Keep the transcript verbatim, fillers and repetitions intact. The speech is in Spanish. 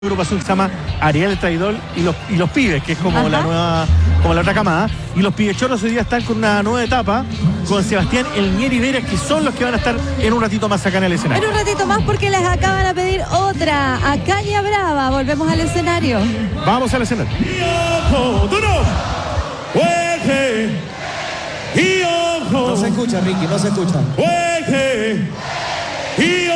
Agrupación que se llama Ariel el Traidor y los, y los Pibes, que es como Ajá. la nueva, como la otra camada. Y los Pibechoros hoy día están con una nueva etapa con Sebastián El Ñeri Vera, que son los que van a estar en un ratito más acá en el escenario. En un ratito más porque les acaban de pedir otra. A Caña Brava, volvemos al escenario. Vamos al escenario. No se escucha, Ricky, no se escucha.